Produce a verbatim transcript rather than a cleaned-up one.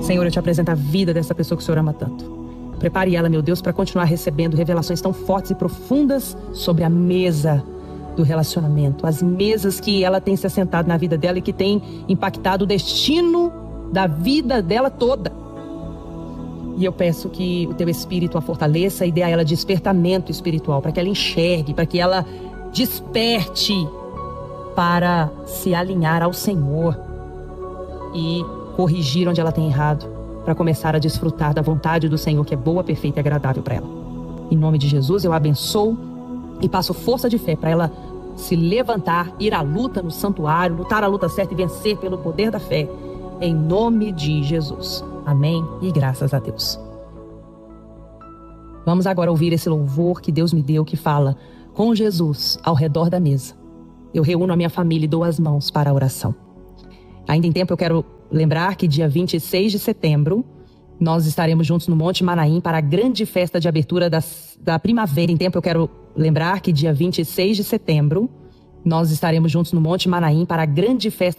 Senhor, eu te apresento a vida dessa pessoa que o Senhor ama tanto. Prepare ela, meu Deus, para continuar recebendo revelações tão fortes e profundas sobre a mesa do relacionamento. As mesas que ela tem se assentado na vida dela e que tem impactado o destino da vida dela toda. E eu peço que o teu Espírito a fortaleça e dê a ela despertamento espiritual, para que ela enxergue, para que ela desperte para se alinhar ao Senhor e corrigir onde ela tem errado, para começar a desfrutar da vontade do Senhor, que é boa, perfeita e agradável para ela. Em nome de Jesus, eu abençoo e passo força de fé para ela se levantar, ir à luta no santuário, lutar a luta certa e vencer pelo poder da fé. Em nome de Jesus. Amém e graças a Deus. Vamos agora ouvir esse louvor que Deus me deu, que fala: com Jesus ao redor da mesa, eu reúno a minha família e dou as mãos para a oração. Ainda em tempo, eu quero lembrar que dia vinte e seis de setembro, nós estaremos juntos no Monte Manaim para a grande festa de abertura das, da primavera. Em tempo, eu quero lembrar que dia vinte e seis de setembro, nós estaremos juntos no Monte Manaim para a grande festa